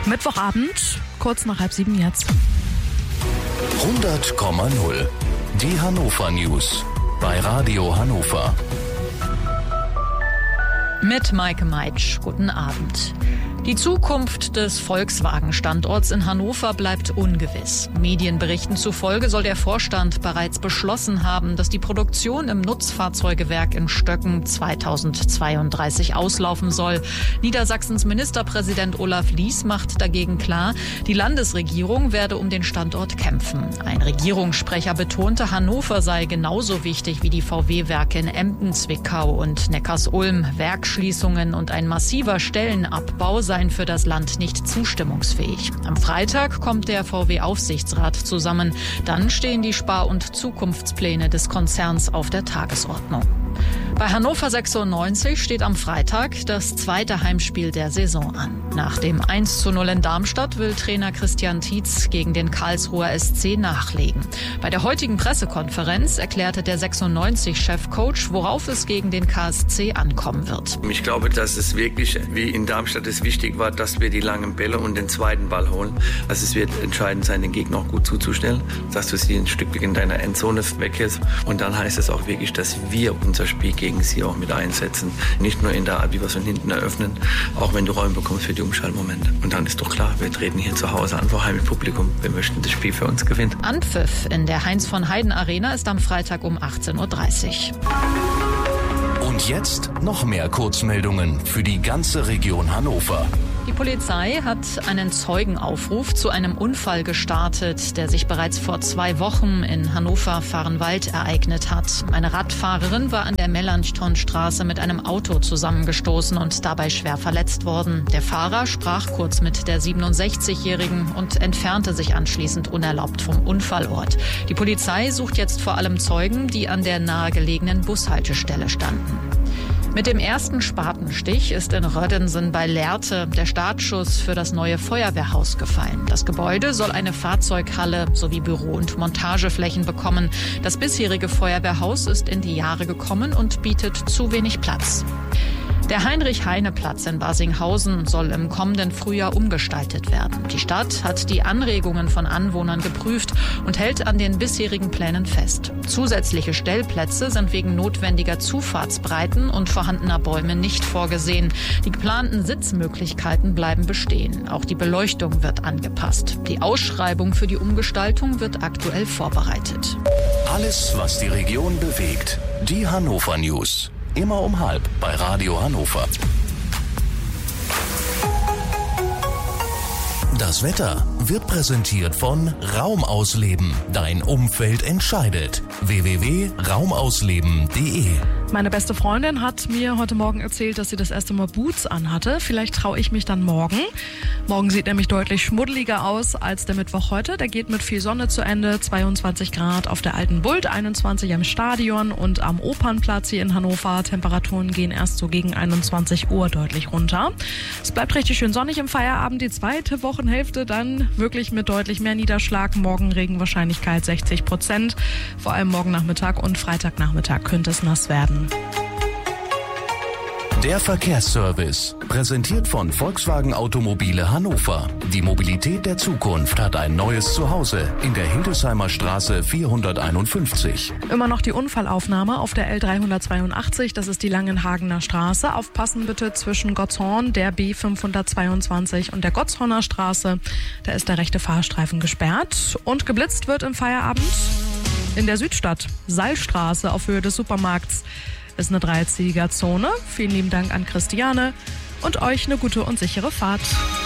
Mittwochabend, kurz nach 6:30 jetzt. 100,0. Die Hannover News bei Radio Hannover. Mit Maike Meitsch. Guten Abend. Die Zukunft des Volkswagen-Standorts in Hannover bleibt ungewiss. Medienberichten zufolge soll der Vorstand bereits beschlossen haben, dass die Produktion im Nutzfahrzeugewerk in Stöcken 2032 auslaufen soll. Niedersachsens Ministerpräsident Olaf Lies macht dagegen klar, die Landesregierung werde um den Standort kämpfen. Ein Regierungssprecher betonte, Hannover sei genauso wichtig wie die VW-Werke in Emden, Zwickau und Neckarsulm. Werksschließungen und ein massiver Stellenabbau seien für das Land nicht zustimmungsfähig. Am Freitag kommt der VW-Aufsichtsrat zusammen. Dann stehen die Spar- und Zukunftspläne des Konzerns auf der Tagesordnung. Bei Hannover 96 steht am Freitag das zweite Heimspiel der Saison an. Nach dem 1:0 in Darmstadt will Trainer Christian Tietz gegen den Karlsruher SC nachlegen. Bei der heutigen Pressekonferenz erklärte der 96-Chefcoach, worauf es gegen den KSC ankommen wird. Ich glaube, dass es wirklich, wie in Darmstadt es wichtig war, dass wir die langen Bälle und den zweiten Ball holen. Also es wird entscheidend sein, den Gegner auch gut zuzustellen, dass du sie ein Stück in deiner Endzone weghältst. Und dann heißt es auch wirklich, dass wir unser Spiel gegen sie auch mit einsetzen. Nicht nur in der Art, wie wir es von hinten eröffnen, auch wenn du Räume bekommst für die Umschaltmomente. Und dann ist doch klar, wir treten hier zu Hause an vor Heimpublikum. Wir möchten das Spiel für uns gewinnen. Anpfiff in der Heinz-von-Heiden-Arena ist am Freitag um 18:30 Uhr. Und jetzt noch mehr Kurzmeldungen für die ganze Region Hannover. Die Polizei hat einen Zeugenaufruf zu einem Unfall gestartet, der sich bereits vor 2 Wochen in Hannover-Vahrenwald ereignet hat. Eine Radfahrerin war an der Melanchthonstraße mit einem Auto zusammengestoßen und dabei schwer verletzt worden. Der Fahrer sprach kurz mit der 67-Jährigen und entfernte sich anschließend unerlaubt vom Unfallort. Die Polizei sucht jetzt vor allem Zeugen, die an der nahegelegenen Bushaltestelle standen. Mit dem ersten Spatenstich ist in Röddensen bei Lehrte der Startschuss für das neue Feuerwehrhaus gefallen. Das Gebäude soll eine Fahrzeughalle sowie Büro- und Montageflächen bekommen. Das bisherige Feuerwehrhaus ist in die Jahre gekommen und bietet zu wenig Platz. Der Heinrich-Heine-Platz in Barsinghausen soll im kommenden Frühjahr umgestaltet werden. Die Stadt hat die Anregungen von Anwohnern geprüft und hält an den bisherigen Plänen fest. Zusätzliche Stellplätze sind wegen notwendiger Zufahrtsbreiten und vorhandener Bäume nicht vorgesehen. Die geplanten Sitzmöglichkeiten bleiben bestehen. Auch die Beleuchtung wird angepasst. Die Ausschreibung für die Umgestaltung wird aktuell vorbereitet. Alles, was die Region bewegt. Die Hannover News. Immer um 12:30 bei Radio Hannover. Das Wetter wird präsentiert von Raumausleben. Dein Umfeld entscheidet. www.raumausleben.de. Meine beste Freundin hat mir heute Morgen erzählt, dass sie das erste Mal Boots anhatte. Vielleicht traue ich mich dann morgen. Morgen sieht nämlich deutlich schmuddeliger aus als der Mittwoch heute. Der geht mit viel Sonne zu Ende. 22 Grad auf der Alten Bult, 21 am Stadion und am Opernplatz hier in Hannover. Temperaturen gehen erst so gegen 21 Uhr deutlich runter. Es bleibt richtig schön sonnig im Feierabend. Die zweite Wochenhälfte dann wirklich mit deutlich mehr Niederschlag. Morgen Regenwahrscheinlichkeit 60%. Vor allem morgen Nachmittag und Freitagnachmittag könnte es nass werden. Der Verkehrsservice, präsentiert von Volkswagen Automobile Hannover. Die Mobilität der Zukunft hat ein neues Zuhause in der Hildesheimer Straße 451. Immer noch die Unfallaufnahme auf der L382, das ist die Langenhagener Straße. Aufpassen bitte zwischen Gottshorn, der B522 und der Gottshorner Straße. Da ist der rechte Fahrstreifen gesperrt. Und geblitzt wird im Feierabend in der Südstadt. Sallstraße auf Höhe des Supermarkts. Ist eine 3-Zone. Vielen lieben Dank an Christiane und euch eine gute und sichere Fahrt.